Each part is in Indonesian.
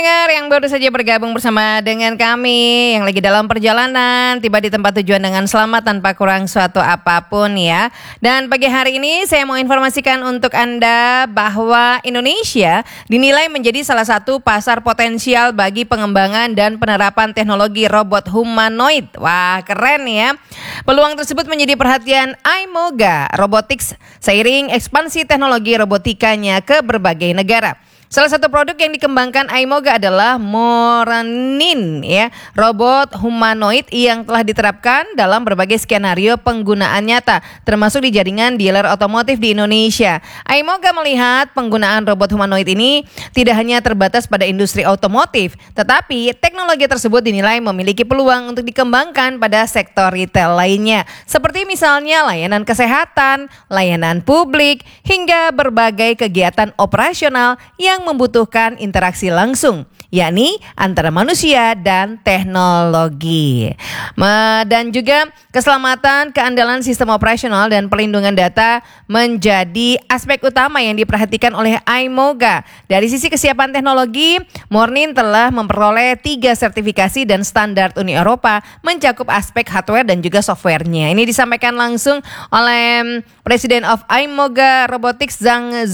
pendengar yang baru saja bergabung bersama dengan kami, yang lagi dalam perjalanan, tiba di tempat tujuan dengan selamat tanpa kurang suatu apapun ya. Dan pagi hari ini saya mau informasikan untuk Anda bahwa Indonesia dinilai menjadi salah satu pasar potensial bagi pengembangan dan penerapan teknologi robot humanoid. Wah, keren ya. Peluang tersebut menjadi perhatian Aimoga Robotics seiring ekspansi teknologi robotikanya ke berbagai negara. Salah satu produk yang dikembangkan Aimoga adalah Mornin ya, robot humanoid yang telah diterapkan dalam berbagai skenario penggunaan nyata, termasuk di jaringan dealer otomotif di Indonesia. Aimoga melihat penggunaan robot humanoid ini tidak hanya terbatas pada industri otomotif, tetapi teknologi tersebut dinilai memiliki peluang untuk dikembangkan pada sektor retail lainnya, seperti misalnya layanan kesehatan, layanan publik, hingga berbagai kegiatan operasional yang membutuhkan interaksi langsung, yakni antara manusia dan teknologi. Dan juga keselamatan, keandalan sistem operasional dan perlindungan data menjadi aspek utama yang diperhatikan oleh Aimoga. Dari sisi kesiapan teknologi, Mornin telah memperoleh 3 sertifikasi dan standar Uni Eropa mencakup aspek hardware dan juga softwarenya. Ini disampaikan langsung oleh Presiden of Aimoga Robotics Zhang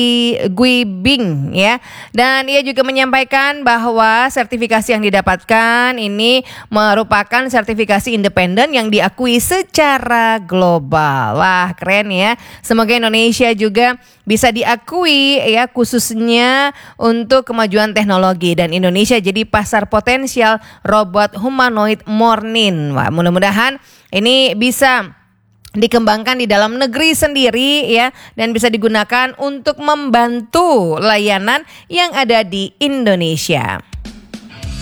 Guibing ya. Dan ia juga menyampaikan bahwa sertifikasi yang didapatkan ini merupakan sertifikasi independen yang diakui secara global. Wah, keren ya. Semoga Indonesia juga bisa diakui ya, khususnya untuk kemajuan teknologi, dan Indonesia jadi pasar potensial robot humanoid Mornin. Wah, mudah-mudahan ini bisa dikembangkan di dalam negeri sendiri ya, dan bisa digunakan untuk membantu layanan yang ada di Indonesia.